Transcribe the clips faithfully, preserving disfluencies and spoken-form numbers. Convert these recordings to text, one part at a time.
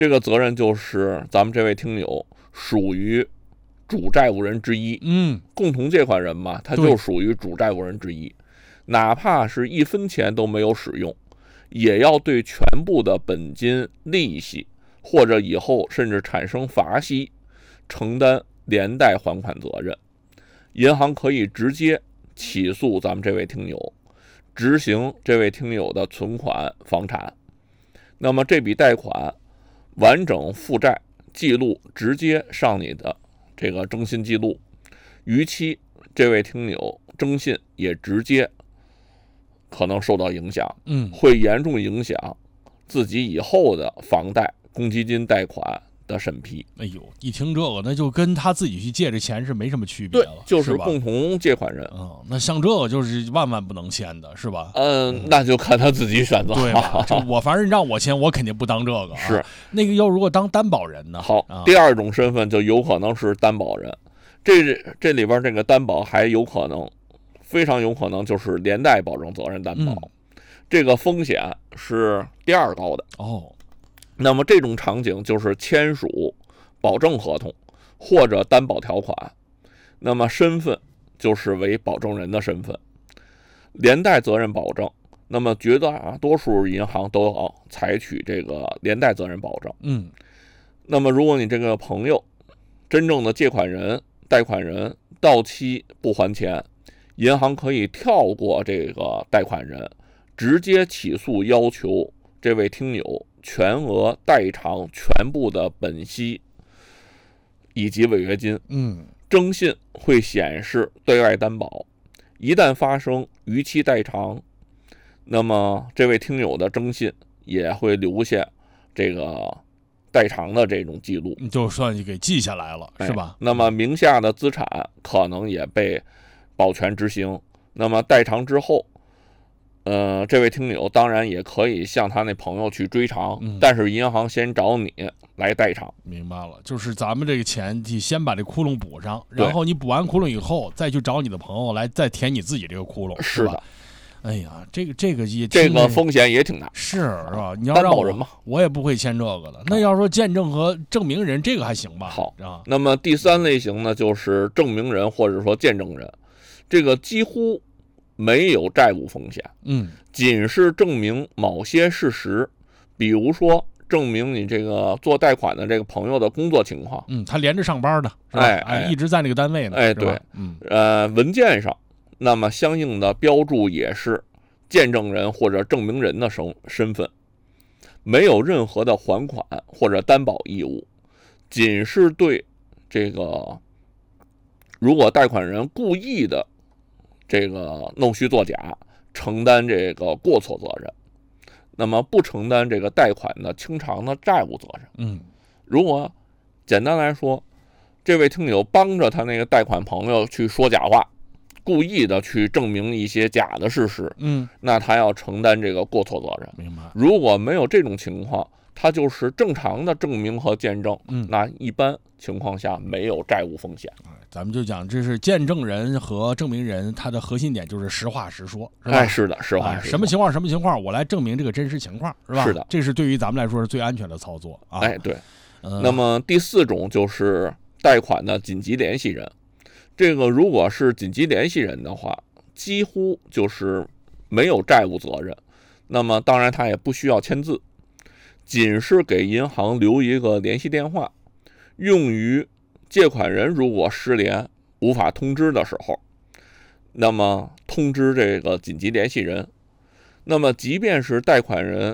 这个责任就是咱们这位听友属于主债务人之一， 嗯， 共同借款人嘛，他就属于主债务人之一，哪怕是一分钱都没有使用，也要对全部的本金、利息或者以后甚至产生罚息承担连带还款责任。银行可以直接起诉咱们这位听友，执行这位听友的存款、房产。那么这笔贷款完整负债记录直接上你的这个征信记录，逾期这位听友征信也直接可能受到影响， 嗯， 会严重影响自己以后的房贷、公积金贷款的审批。 哎呦，一听这个，那就跟他自己去借这钱是没什么区别了， 对，就是共同借款人。 嗯，那像这个就是万万不能签的，是吧？ 嗯，嗯那就看他自己选择。 对吧？这我反正让我签，我肯定不当这个、啊。 是那个要如果当担保人呢？ 好， 啊、 第二种身份就有可能是担保人。这这里边这个担保还有可能，非常有可能就是连带保证责任担保。嗯，这个风险是第二高的哦。 那么这种场景就是签署保证合同或者担保条款，那么身份就是为保证人的身份，连带责任保证。那么绝大多数银行都要采取这个连带责任保证。 嗯， 那么如果你这个朋友真正的借款人、贷款人到期不还钱，银行可以跳过这个贷款人，直接起诉要求这位听友全额代偿全部的本息以及违约金。 嗯， 征信会显示对外担保，一旦发生逾期代偿，那么这位听友的征信也会留下这个代偿的这种记录， 就算给记下来了，是吧？ 哎，那么名下的资产可能也被保全执行。那么代偿之后，呃，这位听友当然也可以向他那朋友去追偿， 嗯、 但是银行先找你来代偿。 明白了，就是咱们这个钱得先把这窟窿补上，然后你补完窟窿以后，再去找你的朋友来再填你自己这个窟窿， 是吧？哎呀，这个这个也这个风险也挺大， 是是吧？你要让我担保人嘛， 我也不会签这个的。那要说见证和证明人，这个还行吧？ 好啊。 那么第三类型呢，就是证明人或者说见证人，这个几乎没有债务风险， 嗯， 仅是证明某些事实，比如说证明你这个做贷款的这个朋友的工作情况， 嗯，他连着上班的， 哎哎，一直在那个单位呢， 哎，对， 嗯， 呃，文件上。那么相应的标注也是见证人或者证明人的身身份，没有任何的还款或者担保义务，仅是对这个如果贷款人故意的这个弄虚作假，承担这个过错责任，那么不承担这个贷款的清偿的债务责任。 嗯， 如果简单来说，这位听友帮着他那个贷款朋友去说假话，故意的去证明一些假的事实， 嗯， 那他要承担这个过错责任。 明白。 如果没有这种情况，他就是正常的证明和见证， 嗯， 那一般情况下没有债务风险。 咱们就讲，这是见证人和证明人，他的核心点就是实话实说，是吧？ 哎，是的，实话实说、 哎。什么情况？什么情况？我来证明这个真实情况，是吧？ 是的， 这是对于咱们来说是最安全的操作啊。 哎，对。 呃、 那么第四种就是贷款的紧急联系人。这个如果是紧急联系人的话，几乎就是没有债务责任。那么当然他也不需要签字，仅是给银行留一个联系电话，用于借款人如果失联无法通知的时候，那么通知这个紧急联系人。那么即便是贷款人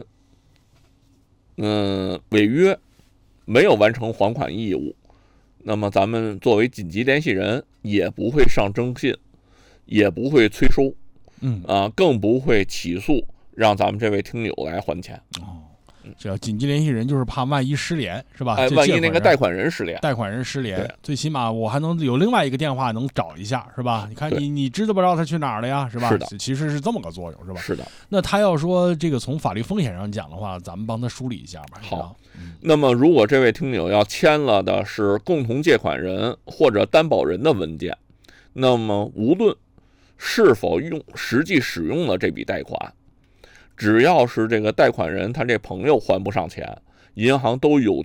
嗯违约没有完成还款义务，那么咱们作为紧急联系人也不会上征信，也不会催收， 嗯啊，更不会起诉让咱们这位听友来还钱。 哦，这要紧急联系人就是怕万一失联，是吧？ 哎，万一那个贷款人失联， 贷款人失联，最起码我还能有另外一个电话能找一下，是吧？你看你你知道不知道他去哪儿了呀？是吧？ 是的， 其实是这么个作用，是吧？ 是的。 那他要说这个从法律风险上讲的话，咱们帮他梳理一下吧。 好，嗯、那么如果这位听友要签了的是共同借款人或者担保人的文件，那么无论是否用实际使用了这笔贷款，只要是这个贷款人他这朋友还不上钱，银行都有